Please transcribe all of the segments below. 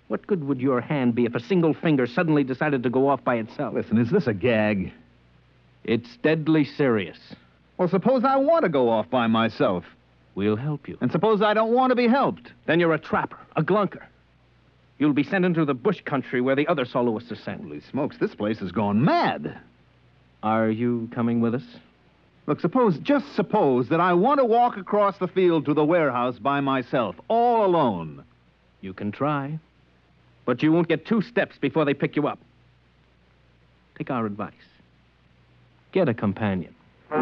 What good would your hand be if a single finger suddenly decided to go off by itself? Listen, is this a gag? It's deadly serious. Well, suppose I want to go off by myself. We'll help you. And suppose I don't want to be helped. Then you're a trapper, a glunker. You'll be sent into the bush country where the other soloists are sent. Holy smokes, this place has gone mad. Are you coming with us? Look, just suppose that I want to walk across the field to the warehouse by myself, all alone. You can try. But you won't get 2 steps before they pick you up. Take our advice. Get a companion.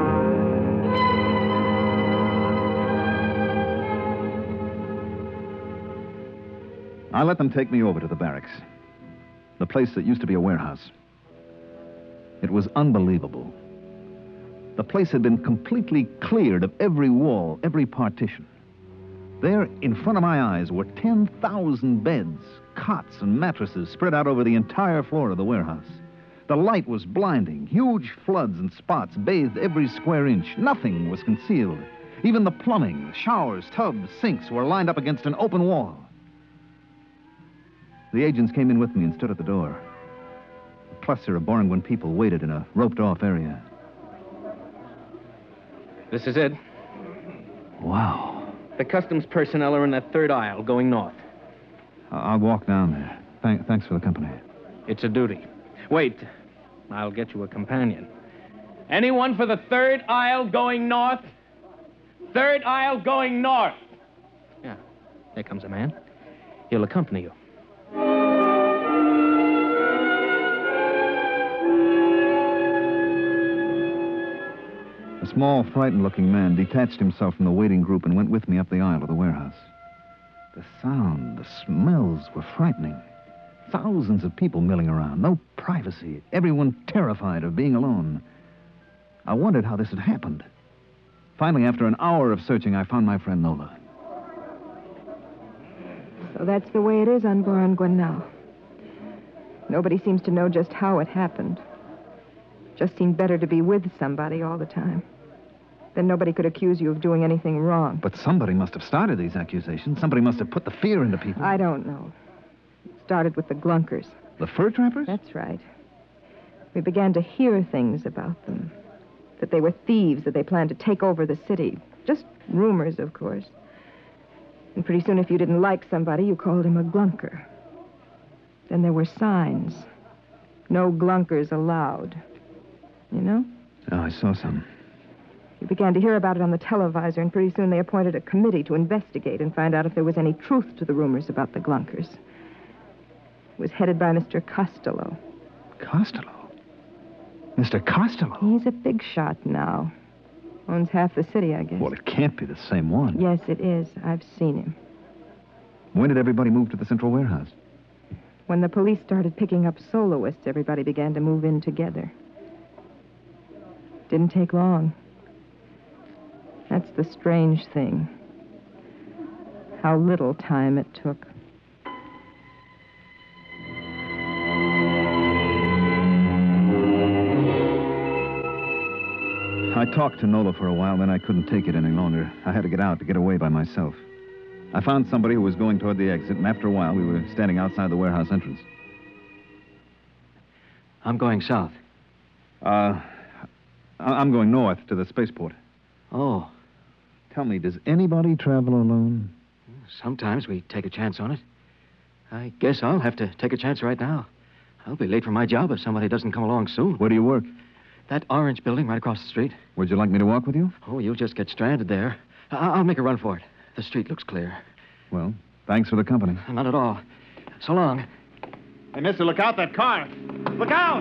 I let them take me over to the barracks. The place that used to be a warehouse. It was unbelievable. The place had been completely cleared of every wall, every partition. There, in front of my eyes, were 10,000 beds, cots, and mattresses spread out over the entire floor of the warehouse. The light was blinding. Huge floods and spots bathed every square inch. Nothing was concealed. Even the plumbing, showers, tubs, sinks were lined up against an open wall. The agents came in with me and stood at the door. A cluster of Boringwin people waited in a roped-off area. This is it. Wow. The customs personnel are in that 3rd aisle going north. I'll walk down there. Thanks for the company. It's a duty. Wait. I'll get you a companion. Anyone for the 3rd aisle going north? 3rd aisle going north. Yeah. There comes a man. He'll accompany you. A small, frightened-looking man detached himself from the waiting group and went with me up the aisle of the warehouse. The sound, the smells were frightening. Thousands of people milling around, no privacy, everyone terrified of being alone. I wondered how this had happened. Finally, after an hour of searching, I found my friend Nola. So that's the way it is on Boringwin now. Nobody seems to know just how it happened. Just seemed better to be with somebody all the time. Then nobody could accuse you of doing anything wrong. But somebody must have started these accusations. Somebody must have put the fear into people. I don't know. It started with the Glunkers. The fur trappers? That's right. We began to hear things about them. That they were thieves, that they planned to take over the city. Just rumors, of course. And pretty soon, if you didn't like somebody, you called him a Glunker. Then there were signs. No Glunkers allowed. You know? Oh, I saw some. You began to hear about it on the televisor, and pretty soon they appointed a committee to investigate and find out if there was any truth to the rumors about the Glunkers. It was headed by Mr. Costello. Costello? Mr. Costello? He's a big shot now. Owns half the city, I guess. Well, it can't be the same one. Yes, it is. I've seen him. When did everybody move to the central warehouse? When the police started picking up soloists, everybody began to move in together. Didn't take long. That's the strange thing. How little time it took. I talked to Nola for a while, then I couldn't take it any longer. I had to get out, to get away by myself. I found somebody who was going toward the exit, and after a while, we were standing outside the warehouse entrance. I'm going south. I'm going north to the spaceport. Oh. Tell me, does anybody travel alone? Sometimes we take a chance on it. I guess I'll have to take a chance right now. I'll be late for my job if somebody doesn't come along soon. Where do you work? That orange building right across the street. Would you like me to walk with you? Oh, you'll just get stranded there. I'll make a run for it. The street looks clear. Well, thanks for the company. Not at all. So long. Hey, mister, look out, that car. Look out!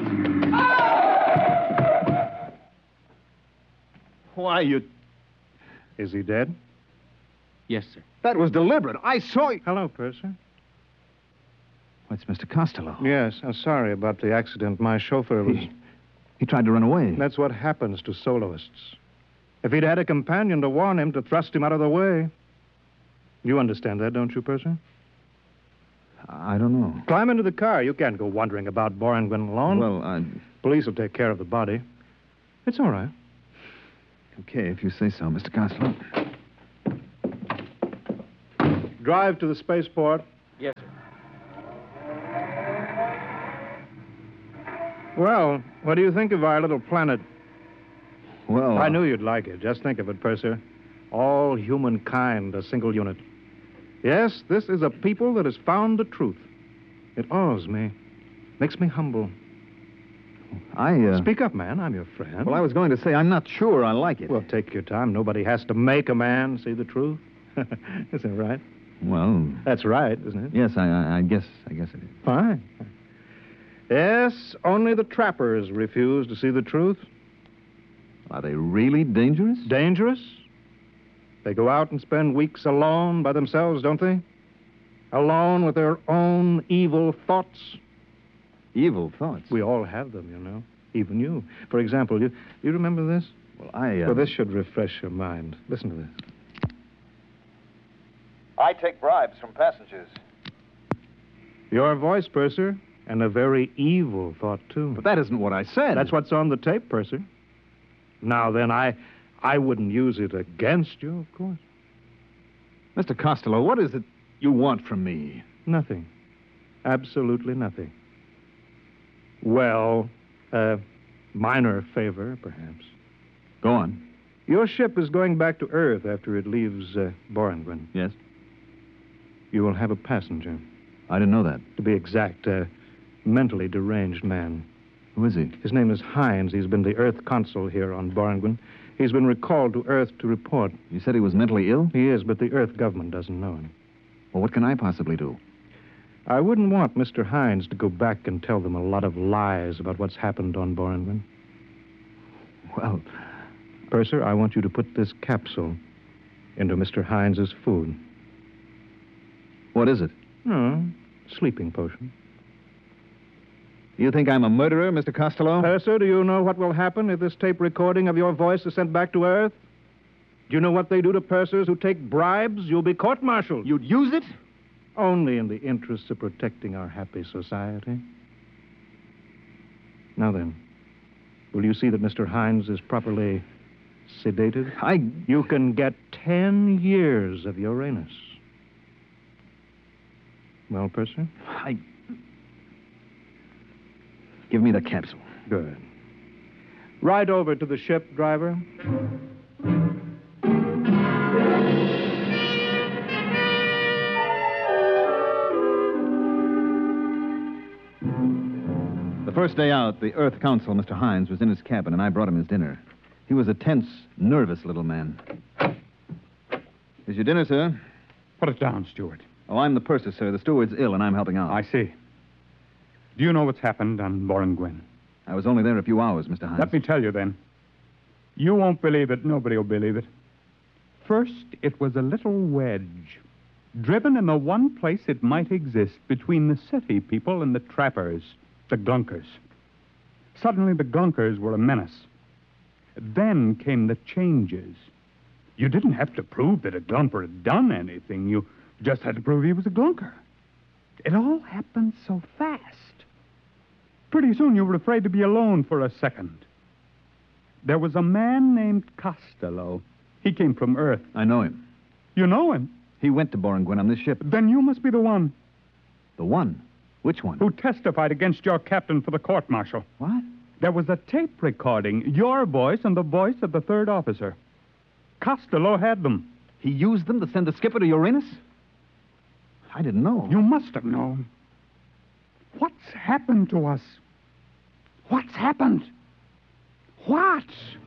Why, you... Is he dead? Yes, sir. That was deliberate. I saw you... Hello, Purser. What's Mr. Costello? Yes, I'm sorry about the accident. My chauffeur was... He tried to run away. That's what happens to soloists. If he'd had a companion to warn him, to thrust him out of the way. You understand that, don't you, Purser? I don't know. Climb into the car. You can't go wandering about Boringwin alone. Well, Police will take care of the body. It's all right. Okay, if you say so, Mr. Costello. Drive to the spaceport. Yes, sir. Well, what do you think of our little planet? Well, I knew you'd like it. Just think of it, Purser. All humankind, a single unit. Yes, this is a people that has found the truth. It awes me. Makes me humble. Speak up, man. I'm your friend. Well, I was going to say, I'm not sure I like it. Well, take your time. Nobody has to make a man see the truth. Isn't that right? Well, That's right, isn't it? yes, I guess it is. Fine. Yes, only the trappers refuse to see the truth. Are they really dangerous? Dangerous? They go out and spend weeks alone by themselves, don't they? Alone with their own evil thoughts. Evil thoughts. We all have them, you know. Even you. For example, you remember this? Well, Well, this should refresh your mind. Listen to this. I take bribes from passengers. Your voice, Purser, and a very evil thought, too. But that isn't what I said. That's what's on the tape, Purser. Now, then, I wouldn't use it against you, of course. Mr. Costello, what is it you want from me? Nothing. Absolutely nothing. Well, a minor favor, perhaps. Go on. Your ship is going back to Earth after it leaves Borengwen. Yes? You will have a passenger. I didn't know that. To be exact, a mentally deranged man. Who is he? His name is Hines. He's been the Earth consul here on Borengwen. He's been recalled to Earth to report. You said he was mentally ill? He is, but the Earth government doesn't know him. Well, what can I possibly do? I wouldn't want Mr. Hines to go back and tell them a lot of lies about what's happened on Borengwen. Well, Purser, I want you to put this capsule into Mr. Hines's food. what is it? No, sleeping potion. You think I'm a murderer, Mr. Costello? Purser, do you know what will happen if this tape recording of your voice is sent back to Earth? Do you know what they do to pursers who take bribes? You'll be court-martialed. You'd use it? Only in the interests of protecting our happy society. Now then, will you see that Mr. Hines is properly sedated? You can get 10 years of Uranus. Well, Purser? Give me the capsule. Good. Ride over to the ship, driver. The first day out, the Earth Council, Mr. Hines, was in his cabin, and I brought him his dinner. He was a tense, nervous little man. Here's your dinner, sir. Put it down, Stewart. Oh, I'm the purser, sir. The steward's ill, and I'm helping out. I see. Do you know what's happened on Borengwen? I was only there a few hours, Mr. Hines. Let me tell you, then. You won't believe it. Nobody will believe it. First, it was a little wedge, driven in the one place it might exist between the city people and the trappers, the Glunkers. Suddenly, the Glunkers were a menace. Then came the changes. You didn't have to prove that a Glumper had done anything. You just had to prove he was a Glunker. It all happened so fast. Pretty soon you were afraid to be alone for a second. There was a man named Costello. He came from Earth. I know him. You know him? He went to Borengwen on this ship. Then you must be the one The one? Which one? who testified against your captain for the court-martial. What? There was a tape recording, your voice and the voice of the third officer. Costello had them. He used them to send the skipper to Uranus? I didn't know. You must have known. What's happened to us? What's happened? What?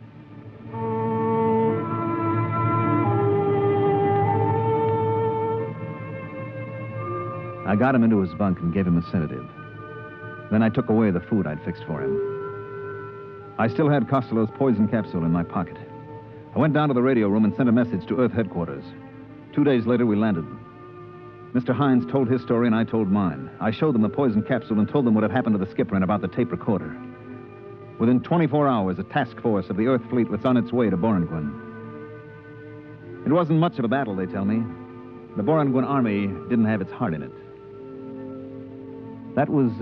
I got him into his bunk and gave him a sedative. Then I took away the food I'd fixed for him. I still had Costello's poison capsule in my pocket. I went down to the radio room and sent a message to Earth headquarters. 2 days later, we landed. Mr. Hines told his story and I told mine. I showed them the poison capsule and told them what had happened to the skipper and about the tape recorder. Within 24 hours, a task force of the Earth fleet was on its way to Borengwen. It wasn't much of a battle, they tell me. The Borengwen army didn't have its heart in it. That was,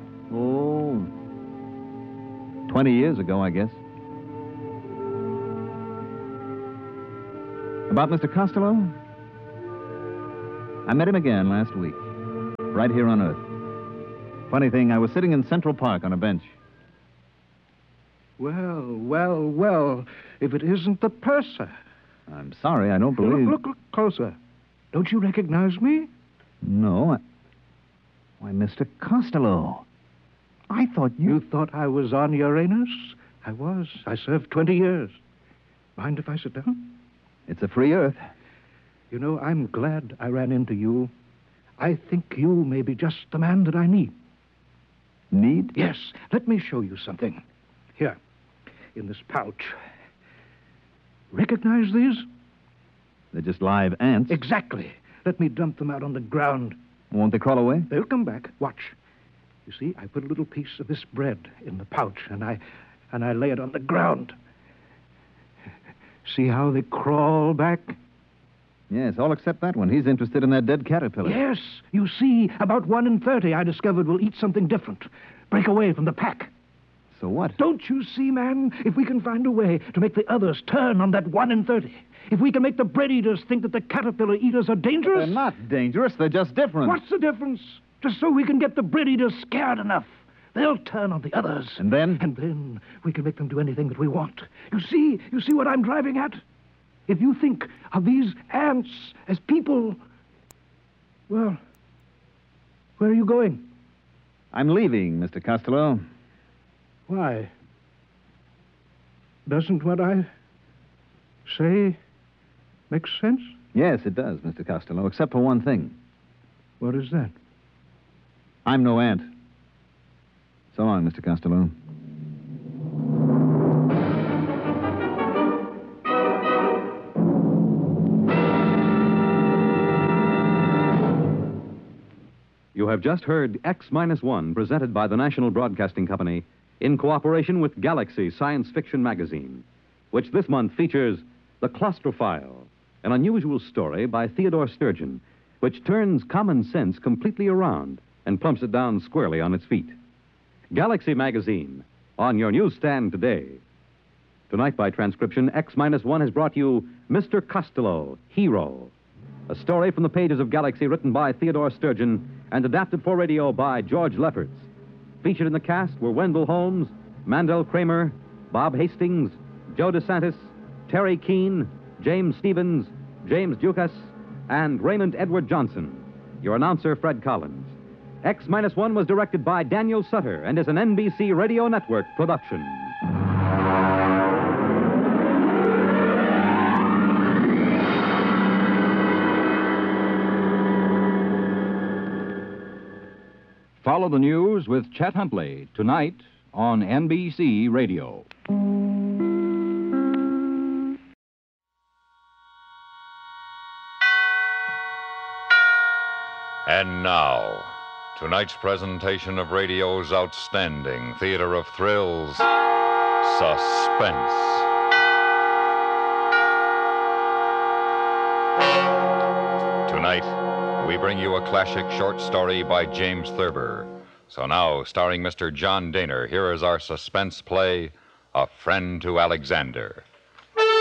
20 years ago, I guess. About Mr. Costello? I met him again last week, right here on Earth. Funny thing, I was sitting in Central Park on a bench. Well. If it isn't the purser. I'm sorry, I don't believe... Look closer. Don't you recognize me? No. Why, Mr. Costello. I thought you... You thought I was on Uranus? I was. I served 20 years. Mind if I sit down? It's a free Earth. You know, I'm glad I ran into you. I think you may be just the man that I need. Need? Yes. Let me show you something. Here, in this pouch. Recognize these? They're just live ants. Exactly. Let me dump them out on the ground. Won't they crawl away? They'll come back. Watch. You see, I put a little piece of this bread in the pouch, and I lay it on the ground. See how they crawl back? Yes, all except that one. He's interested in that dead caterpillar. Yes. You see, about 1 in 30 I discovered will eat something different. Break away from the pack. So what? Don't you see, man? If we can find a way to make the others turn on that 1 in 30, if we can make the bread eaters think that the caterpillar eaters are dangerous... They're not dangerous. They're just different. What's the difference? Just so we can get the bread eaters scared enough. They'll turn on the others. And then? And then we can make them do anything that we want. You see what I'm driving at? If you think of these ants as people... Well, where are you going? I'm leaving, Mr. Costello. Why? Doesn't what I say make sense? Yes, it does, Mr. Costello, except for one thing. What is that? I'm no ant. So long, Mr. Costello. You have just heard X-1, presented by the National Broadcasting Company in cooperation with Galaxy Science Fiction Magazine, which this month features The Claustrophile, an unusual story by Theodore Sturgeon, which turns common sense completely around and plumps it down squarely on its feet. Galaxy Magazine, on your newsstand today. Tonight, by transcription, X-1 has brought you Mr. Costello, Hero, a story from the pages of Galaxy written by Theodore Sturgeon and adapted for radio by George Lefferts. Featured in the cast were Wendell Holmes, Mandel Kramer, Bob Hastings, Joe DeSantis, Terry Keane, James Stevens, James Dukas, and Raymond Edward Johnson. Your announcer, Fred Collins. X-1 was directed by Daniel Sutter and is an NBC Radio Network production. Follow the news with Chet Huntley tonight on NBC Radio. And now, tonight's presentation of radio's outstanding theater of thrills, Suspense. Tonight, we bring you a classic short story by James Thurber. So now, starring Mr. John Daner, here is our suspense play, A Friend to Alexander.